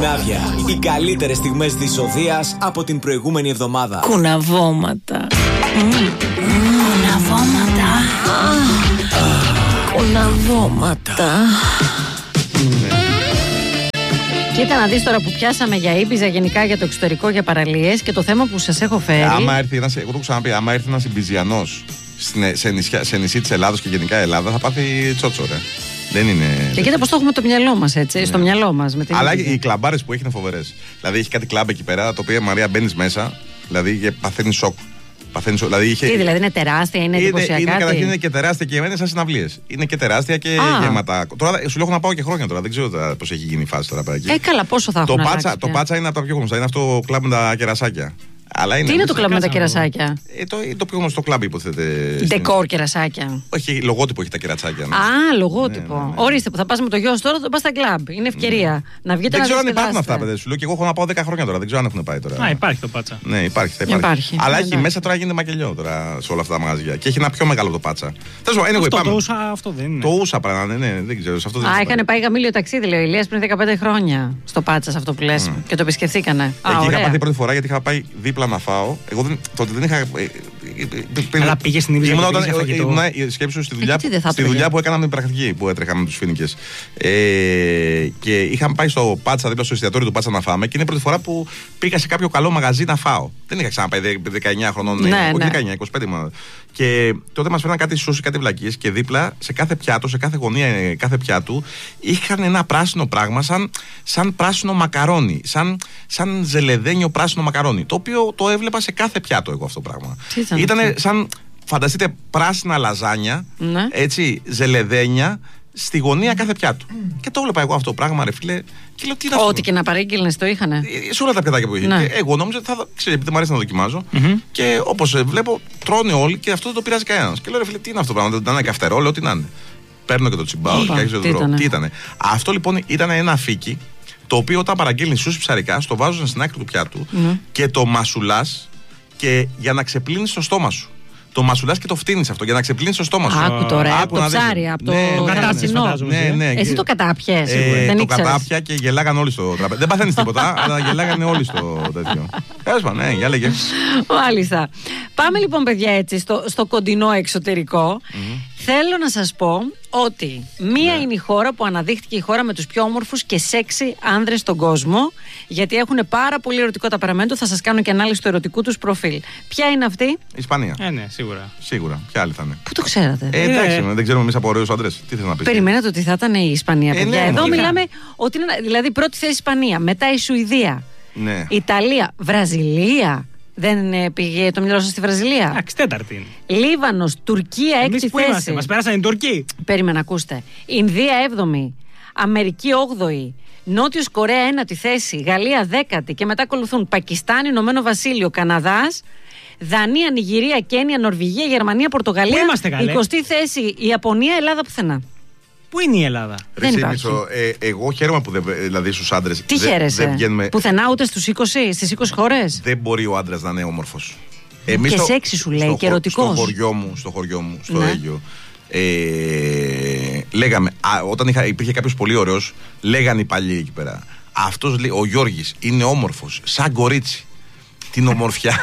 Σημάδια. Οι καλύτερες στιγμές της οδείας από την προηγούμενη εβδομάδα. Κουναβώματα. Κουναβώματα. Κουναβώματα. Κοίτα να δεις τώρα που πιάσαμε για Ήμπιζα, γενικά για το εξωτερικό, για παραλίες και το θέμα που σας έχω φέρει. Άμα έρθει ένας, εγώ το έχω ξαναπεί, άμα έρθει ένας Ιμπιζιανός σε νησί της Ελλάδος και γενικά Ελλάδα, θα πάθει τσότσο, ρε. Δεν είναι. Και κοίτα πώς το έχουμε το μυαλό μας, έτσι. Ναι. Στο μυαλό μας. Αλλά οι κλαμπάρες που έχει είναι φοβερές. Δηλαδή έχει κάτι κλαμπ εκεί πέρα, το οποίο Μαρία μπαίνεις μέσα, δηλαδή παθαίνει σοκ. Δηλαδή τι, δηλαδή είναι τεράστια, είναι εντυπωσιακά. Καταρχήν είναι και τεράστια και είναι σαν συναυλίες. Είναι και τεράστια και γεμάτα. Τώρα σου λέω να πάω και χρόνια τώρα. Δεν ξέρω πώς έχει γίνει η φάση τώρα πέρα εκεί. Καλά, πόσο θα έχουν αλλάξει. Το Πάτσα είναι από τα πιο γνωστά. Είναι αυτό το κλαμπ με τα κερασάκια. Αλλά είναι, τι είναι το κλαμπ με τα κερασάκια? Το πιο γνωστό κλαμπ, υποθέτω. Ντεκόρ κερασάκια. Όχι, λογότυπο έχει τα κερατσάκια. Ναι. Α, λογότυπο. Ναι. Ορίστε που θα πας με το γιο τώρα, θα πας στα κλαμπ. Είναι ευκαιρία να βγείτε. Δεν ξέρω αν υπάρχουν αυτά, παιδιά. Σου λέω και εγώ έχω να πάω 10 χρόνια τώρα. Δεν ξέρω αν έχουν πάει τώρα. Α, υπάρχει το Πάτσα. Ναι, υπάρχει. Αλλά έχει μέσα τώρα γίνεται μακελιό τώρα σε όλα αυτά τα μαγαζιά. Και έχει ένα πιο μεγάλο το Πάτσα. Αυτό δεν είναι. Το ούσα πράγμα, ναι, δεν ξέρω. Είχαν πάει γαμήλιο ταξίδι, λέει ο Ηλίας, πριν 15 χρόνια στο Πάτσα αυτό που λες και το επισκεφθήκανε. Εκεί είχα πάει πρώτη φορά γιατί είχα πάει δίπλα να φάω. Τότε δεν είχα. Αλλά πήγε στην Ήμπιζα. Σκέψου στη δουλειά που έκανα με την πρακτική που έτρεχα με τους Φοίνικες. Και είχαμε πάει στο Πάτσα, δίπλα στο εστιατόριο του Πάτσα να φάμε. Και είναι η πρώτη φορά που πήγα σε κάποιο καλό μαγαζί να φάω. Δεν είχα ξαναπάει 19 χρονών, όχι 19, 25 μόνο. Και τότε μας φέρναν κάτι σούσι, κάτι βλακίες. Και δίπλα σε κάθε πιάτο, σε κάθε γωνία κάθε πιάτου, είχαν ένα πράσινο πράγμα σαν πράσινο μακαρόνι. Σαν ζελεδένιο πράσινο μακαρόνι. Το οποίο το έβλεπα σε κάθε πιάτο εγώ αυτό το πράγμα. Ήτανε σαν, φανταστείτε, πράσινα λαζάνια, έτσι, ζελεδένια, στη γωνία κάθε πιάτου. Και το έβλεπα εγώ αυτό το πράγμα, ρε φίλε. Και λέω, τι είναι αυτό. Ό,τι και να παρήγγειλνες το είχανε. Σε όλα τα πιατάκια που είχε. Και εγώ νόμιζα ότι ξέρετε, επειδή μου αρέσει να δοκιμάζω. Και όπως βλέπω, τρώνε όλοι και αυτό δεν το πειράζει κανένας. Και λέω, ρε φίλε, τι είναι αυτό το πράγμα. Δεν είναι καυτερό, λέω, τι να είναι. Παίρνω και το τσιμπάω και άρχισε το τρώω. Τι ήταν. Αυτό λοιπόν ήταν ένα αφίκι, το οποίο όταν παραγγέλνει σούσι ψαρικά, το βάζουν στην άκρη του πιάτου και το μασουλάς και για να ξεπλύνεις το στόμα σου. Το μασουλάς και το φτύνεις αυτό για να ξεπλύνεις το στόμα σου. Άκου τώρα, από το ψάρι, από το κατάψινο. Εσύ το κατάπιες. Το κατάπια και γελάγαν όλοι στο τραπέζι. Δεν παθαίνεις τίποτα, αλλά γελάγανε όλοι στο τέτοιο. Ναι, για λέγε. Μάλιστα. Πάμε λοιπόν, παιδιά, έτσι στο κοντινό εξωτερικό. Θέλω να σας πω ότι μία είναι η χώρα που αναδείχθηκε η χώρα με τους πιο όμορφους και σεξι άνδρες στον κόσμο, γιατί έχουν πάρα πολύ ερωτικό ταπεραμέντο. Θα σας κάνω και ανάλυση του ερωτικού τους προφίλ. Ποια είναι αυτή? Ισπανία. Ναι, σίγουρα. Σίγουρα. Ποια άλλη θα είναι? Πού το ξέρατε? Εντάξει, δεν ξέρουμε εμείς από ωραίους άντρες. Τι θες να πεις? Περιμένατε ότι θα ήταν η Ισπανία, παιδιά. Εδώ μιλάμε ότι είναι, δηλαδή, πρώτη θέση Ισπανία, μετά η Σουηδία, Ιταλία, Βραζιλία. Δεν πήγε το μυαλό σας στη Βραζιλία? Εντάξει, τέταρτη είναι. Λίβανος, Τουρκία, 6η θέση. Μας πέρασαν οι Τουρκοί. Περίμενα, ακούστε. Ινδία 7η, Αμερική 8η, Νότιος Κορέα 9η θέση, Γαλλία 10η και μετά ακολουθούν Πακιστάν, Ηνωμένο Βασίλειο, Καναδάς, Δανία, Νιγηρία, Κένια, Νορβηγία, Γερμανία, Πορτογαλία. Πού είμαστε, καλέ? 20η θέση η Ιαπωνία, Ελλάδα πουθενά. Πού είναι η Ελλάδα? Δεν υπάρχει. Εγώ χαίρομαι που δηλαδή στους άντρες. Τι χαίρεσαι? Πουθενά ούτε στις 20 χώρες. Δεν μπορεί ο άντρας να είναι όμορφος. Και σεξι σου λέει, και ερωτικός. Στο χωριό μου, στο Αίγιο. Λέγαμε, όταν υπήρχε κάποιος πολύ ωραίος, λέγανε οι παλιοί εκεί πέρα. Αυτός λέει, ο Γιώργης είναι όμορφος, σαν κορίτσι. Την ομορφιά.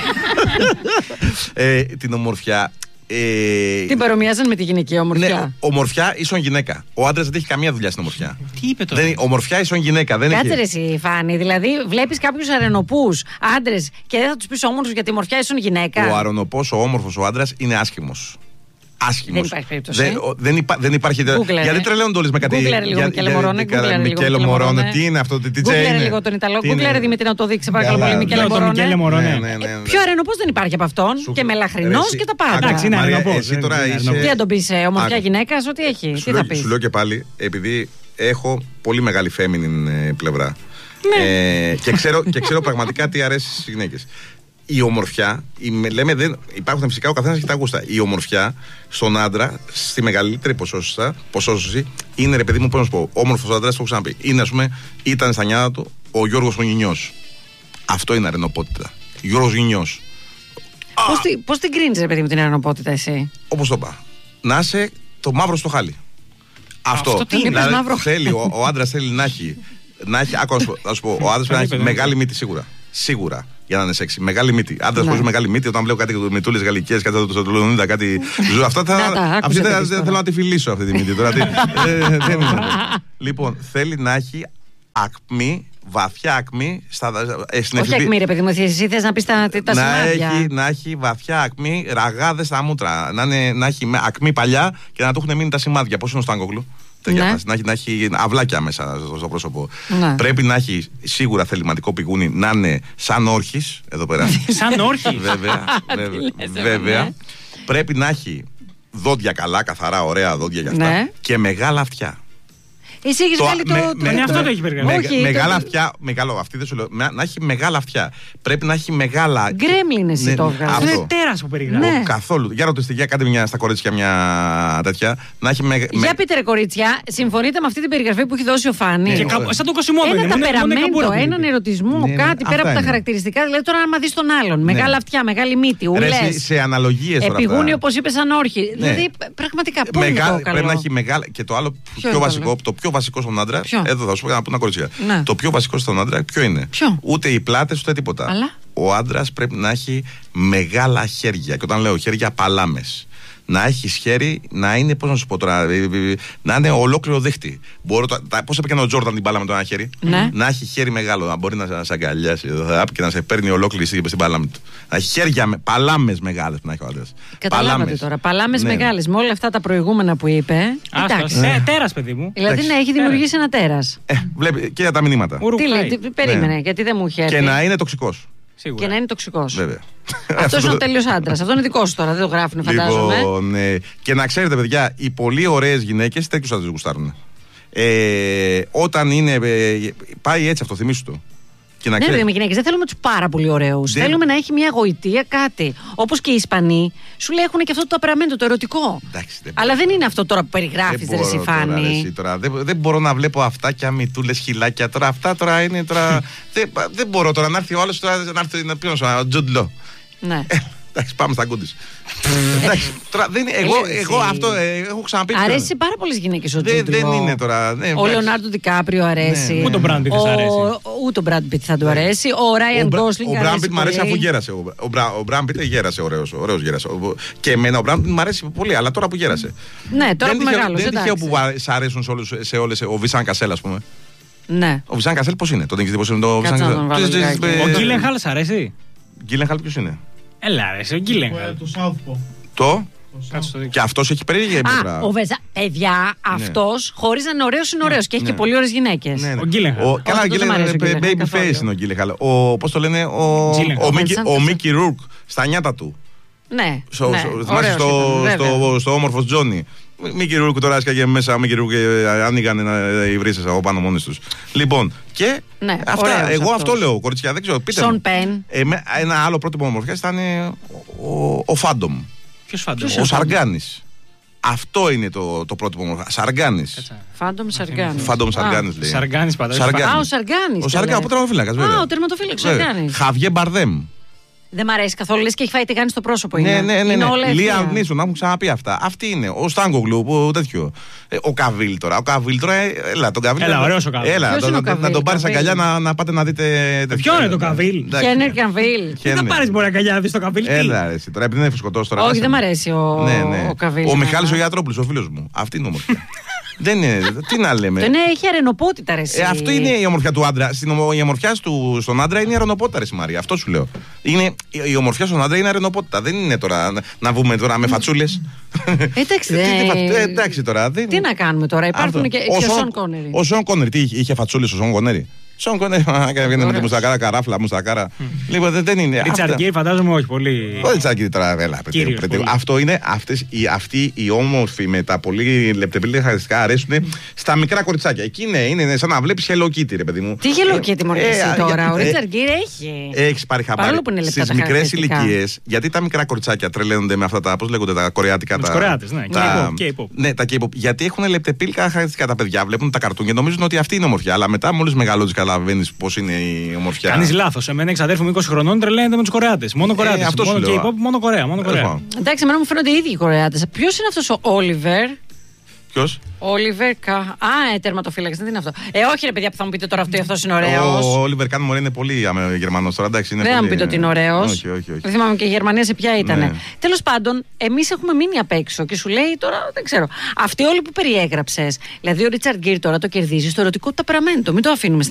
Την ομορφιά. Την παρομοιάζαν με τη γυναικεία ομορφιά. Ναι, ομορφιά ίσον γυναίκα. Ο άντρας δεν έχει καμία δουλειά στην ομορφιά. Τι είπε τώρα? Ομορφιά ίσον γυναίκα. Κάτσε ρε εσύ, Φάνη. Δηλαδή, βλέπεις κάποιους αρενοπούς άντρες και δεν θα τους πεις όμορφους γιατί η ομορφιά ίσον γυναίκα. Ο αρενοπός, ο όμορφος, ο άντρας είναι άσχημος. Δεν υπάρχει περίπτωση. Δεν υπάρχει. Γιατί τρελαίνονται όλοι με κάτι. Γκούγκλερε λίγο Μικέλε Μωρόνε. Τι είναι αυτό, τι γκούγκλερε λίγο τον Ιταλό. Γκούγκλερε Δημήτρη να το δείξει, παρακαλώ πολύ. Μικέλε Μωρόνε. Πιο αρενοπός δεν υπάρχει από αυτόν. Και μελαχρινός και τα πάντα. Εντάξει, είναι αρενοπός. Τι να τον πεις, ομορφιά γυναίκα, ό,τι έχει. Τι θα πεις? Σου λέω και πάλι, επειδή έχω πολύ μεγάλη feminine πλευρά. Και ξέρω πραγματικά τι αρέσει στις γυναίκες. Η ομορφιά, υπάρχουν φυσικά ο καθένας και τα γούστα. Η ομορφιά στον άντρα, στη μεγαλύτερη ποσόστοση, είναι, ρε παιδί μου, πώς να σου πω, όμορφος άντρας, το έχω ξαναπεί. Είναι, ας πούμε, ήταν στα νιάτα του ο Γιώργος ο Νινιός. Αυτό είναι αρενοπότητα. Γιώργος Νινιός. Πώς την κρίνεις, ρε παιδί μου, την αρενοπότητα εσύ? Όπως το είπα. Να είσαι το μαύρο στο χάλι. Αυτό τι είναι, δηλαδή, ο άντρας θέλει να έχει να έχει, θα σου πω, ο άντρας πρέπει να έχει μεγάλη μύτη σίγουρα. Σίγουρα. Για να είναι σεξι. Μεγάλη μύτη. Άντρας χωρίς μεγάλη μύτη, όταν βλέπω κάτι μυτούλες γαλλικές, κάτι στο Λονίδα, κάτι. Αυτά δεν θέλω να τη φιλήσω αυτή τη μύτη. Δεν είναι. Λοιπόν, θέλει να έχει ακμή, βαθιά ακμή. Όχι ακμή, ρε παιδί μου, εσύ θες να πεις τα σημάδια. Να έχει βαθιά ακμή, ραγάδες στα μούτρα. Να έχει ακμή παλιά και να του έχουν μείνει τα σημάδια. Πώς είναι ο Στάνκογλου? Ναι. Να έχει αυλάκια μέσα στο πρόσωπο. Ναι. Πρέπει να έχει σίγουρα θεληματικό πηγούνι, να είναι σαν όρχης εδώ πέρα. Σαν όρχη. Βέβαια. Ναι. Πρέπει να έχει δόντια καλά, καθαρά, ωραία δόντια για αυτά. Ναι. Και μεγάλα αυτιά. Εσύ έχεις βγάλει το. Αυτό το έχει περιγράψει. Μεγάλα αυτιά. Αυτή δεν σου λέω. Να έχει μεγάλα αυτιά. Πρέπει να έχει μεγάλα. Γκρέμλιν εσύ το έβγαλες. Αυτό είναι τέρας που περιγράφει. Καθόλου. Για ρωτήστε, για κάντε στα κορίτσια μια τέτοια. Για πείτε ρε κορίτσια, συμφωνείτε με αυτή την περιγραφή που έχει δώσει ο Φάνη? Σαν το Κωσιμόδο. Ένα ταπεραμέντο, έναν ερωτισμό, κάτι πέρα από τα χαρακτηριστικά. Δηλαδή τώρα άμα δεις τον άλλον. Μεγάλα αυτιά, μεγάλη μύτη, ουλές. Σε αναλογίες τώρα. Επιγούνι όπως είπε σαν όρχη. Δηλαδή πραγματικά πού είναι το καλό? Πρέπει να έχει μεγάλα. Και το άλλο πιο βασικό, το πιο βασικό στον άντρα. Εδώ θα σου πω να πούνε κορίτσια. Ναι. Το πιο βασικό στον άντρα ποιο είναι? Ούτε οι πλάτες ούτε τίποτα. Αλλά ο άντρας πρέπει να έχει μεγάλα χέρια. Και όταν λέω χέρια, παλάμες. Να έχει χέρι, να είναι, πώς να σου πω τώρα, να είναι ολόκληρο δίχτυ. Πώς έπαιρνε ο Τζόρνταν την μπάλα με το ένα χέρι? Ναι. Να έχει χέρι μεγάλο, να μπορεί να σε αγκαλιάσει και να σε παίρνει ολόκληρη στην μπάλα του. Να έχει χέρια, παλάμες μεγάλες που να έχει ο άντρας. Καταλάβατε τώρα. Παλάμες μεγάλες με όλα αυτά τα προηγούμενα που είπε. Τέρας, παιδί μου. Δηλαδή να έχει δημιουργήσει ένα τέρας. Βλέπει και για τα μηνύματα. Τι περίμενε, γιατί δεν μου είχε έρθει. Και να είναι τοξικός. Σίγουρα. Και να είναι τοξικός. Βέβαια. Αυτός είναι ο τέλειος άντρας. Αυτό είναι δικό σου τώρα, δεν το γράφουν, φαντάζομαι. Λοιπόν, και να ξέρετε, παιδιά, οι πολύ ωραίες γυναίκες τέτοιους άντρες γουστάρουν. Όταν είναι. Πάει έτσι αυτό, θυμίσου το. Ναι, ρε, με γυναίκες δεν θέλουμε τους πάρα πολύ ωραίους. Θέλουμε να έχει μια γοητεία, κάτι. Όπως και οι Ισπανοί, σου λέει έχουν και αυτό το απεραμέντο, το ερωτικό. Εντάξει, αλλά δεν είναι αυτό τώρα που περιγράφεις, ρε Σιφάνη. Δεν μπορώ να βλέπω αυτά και αμυτούλες χιλάκια τώρα. Αυτά τώρα είναι. Δεν μπορώ τώρα να έρθει ο άλλος να έρθει να πει ο Τζουντ Λο. Ναι. Εντάξει, πάμε στα γκούντις. Εγώ αυτό έχω ξαναπεί. Αρέσει πάρα πολλές γυναίκες ο Τζουντ Λο. Δεν είναι τώρα. Ο Λεωνάρντο Ντικάπριο αρέσει. Ούτε ο Μπραντ Πιτ θα αρέσει. Ούτε ο Μπραντ Πιτ θα του αρέσει. Ο Ράιαν Γκόσλινγκ αρέσει. Ο Μπραντ Πιτ μου αρέσει αφού γέρασε. Ο Μπραντ Πιτ γέρασε, ωραίος γέρασε. Και εμένα ο Μπραντ Πιτ μου αρέσει πολύ, αλλά τώρα που γέρασε. Ναι, τώρα που μεγάλωσε. Δεν είναι τυχαίο που σ' αρέσουν σε όλες. Ο Βισάν Κασέλ, ας πούμε. Ναι. Ο Βισάν Κασέλ πώς είναι? Τον έχεις δει πώς είναι το Βισάν Κασέλ? Ο Γκίλενχαλ σ' αρέσει? Γκίλενχαλ ποιος είναι? Έλα, αρέσει ο Γκίλενχαλ. Το και αυτός έχει περίεργη έμπειρα. Παιδιά, αυτός χωρίς να είναι ωραίος είναι ωραίος και έχει και πολύ ωραίες γυναίκες. Ο Γκίλενχαλ. Καλά, baby face είναι ο Γκίλενχαλ. Πώς το λένε, ο Μίκι Ρούρκ στα νιάτα του. Ναι. Θυμάσαι στο Όμορφος Τζόνι. Μίκι Ρούρκ τώρα έσκαγε μέσα, Μίκι Ρούρκ άνοιγαν οι βρύσες από πάνω μόνοι τους. Λοιπόν, και αυτά, εγώ αυτό λέω, κορίτσια, δεν ξέρω. Σον Πεν. Ένα άλλο πρότυπο ομορφιάς ήταν ο Φάντομ. Ποιος Φάντομ? Ο Σαργκάνης. Αυτό είναι το πρότυπο ομορφιάς. Σαργκάνης. Φάντομ Σαργκάνης. Φάντομ Σαργκάνης λέει. Σαργκάνης πάντα. Ο Σαργκάνης. Ο Σαργκάνης, ο τερματοφύλακας βέβαια. Ο τερματοφύλακας Σαργκάνης. Χαβιέ Μπαρδέμ. Δεν μ' αρέσει καθόλου, λες και έχει φάει τηγάνι στο πρόσωπο. Ναι. Λίαμ Νίσον, να έχουν ξαναπεί αυτά. Αυτή είναι. Ο Στάνκογλου, τέτοιο. Ο Καβίλ τώρα. Έλα, τον Καβίλ. Έλα, ωραίος ο Καβίλ. Έλα, να τον πάρεις αγκαλιά να πάτε να δείτε. Ποιο είναι το Καβίλ? Χένερ Καβίλ. Δεν θα πάρεις μπορεί αγκαλιά να δεις το Καβίλ. Έλα, αρέσει τώρα, επειδή είναι φουσκωτός τώρα. Όχι, δεν μ' αρέσει ο Καβίλ. Ο Μιχάλης ο Γιατρόπουλος, ο φίλος μου. Αυτή είναι όμορφη. Δεν είναι, τι να λέμε. Έχει αρενοπότητα, ρε. Αυτό είναι η ομορφιά του άντρα. Η ομορφιά στον άντρα είναι η αρενοπότητα, ρε Μαρία. Αυτό σου λέω. Η ομορφιά στον άντρα είναι αρενοπότητα. Δεν είναι τώρα να βγούμε τώρα με φατσούλες. Εντάξει τώρα. Τι να κάνουμε τώρα, υπάρχουν και ο Σον Κόνερι. Ο Σον Κόνερι, τι είχε φατσούλες ο Σον Κόνερι? Σον Κόνερι, βγαίνει με τη μουστακάρα, καράφλα, μουστακάρα. Λοιπόν, δεν είναι. Ρίτσαρντ Γκίρ, φαντάζομαι όχι πολύ. Ο Ρίτσαρντ Γκίρ τώρα, βέβαια. Αυτό είναι, αυτοί οι όμορφοι με τα πολύ λεπτεπίλητα χαρακτηριστικά αρέσουν στα μικρά κοριτσάκια. Εκεί είναι σαν να βλέπει Hello Kitty, ρε παιδί μου. Τι Hello Kitty, μωρέ, τώρα. Ο Ρίτσαρντ Γκίρ έχει. Έχει πάρει χαμπάρι. Στις μικρές ηλικίες, γιατί τα μικρά κοριτσάκια τρελαίνονται με αυτά τα, πώς λέγονται, τα κορεάτικα. Τα Κορεάτες, ναι, τα K-pop. Γιατί έχουν λεπτεπίλητα χαρακτηριστικά τα παιδιά, βλέπουν τα καρτούν και νομίζουν ότι αυτή είναι ομορφιά. Αλλά μετά μόλις μεγαλώνεις καταλαβαίνεις πώς είναι η ομορφιά. Κάνεις λάθος. Εμένα εξαδέρφου μου 20 χρονών τρελαίνεται με τους Κορεάτες. Μόνο Κορεάτες. Μόνο K-pop, μόνο Κορέα. Εντάξει, εμένα μου φαίνονται οι ίδιοι οι Κορεάτες. Ποιος είναι αυτός ο Όλιβερ? Ποιος? Όλιβερ Καν. Τερματοφύλακας, δεν είναι αυτό. Όχι, ρε παιδιά, που θα μου πείτε τώρα αυτός είναι ωραίος. Ο Όλιβερ Καν μωρέ είναι πολύ Γερμανός τώρα, εντάξει. Δεν θα μου πείτε ότι είναι ωραίος. Όχι. Δεν θυμάμαι και η Γερμανία σε ποια ήταν. Ναι. Τέλος πάντων, εμείς έχουμε μείνει απ' έξω και σου λέει τώρα, δεν ξέρω. Αυτοί όλοι που περιέγραψες. Δηλαδή, ο Ρίτσαρντ Γκίρ τώρα το κερδίζει στο ερωτικό ταπεραμέντο. Μην το αφήνουμε